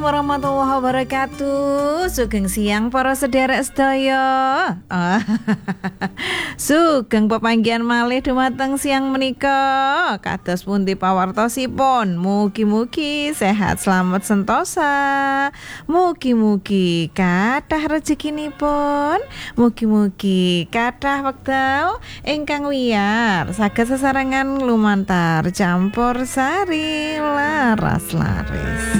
Warahmatullahi wabarakatuh. Sugeng siang para sederek sedaya. Sugeng pepanggihan malih dumateng siang menika. Kados pundi pawartosipun? Mugi-mugi sehat selamat sentosa. Mugi-mugi kathah rezekinipun. Mugi-mugi kathah wekdal ingkang wiyar saged sesarengan lumantar campur sari laras laris.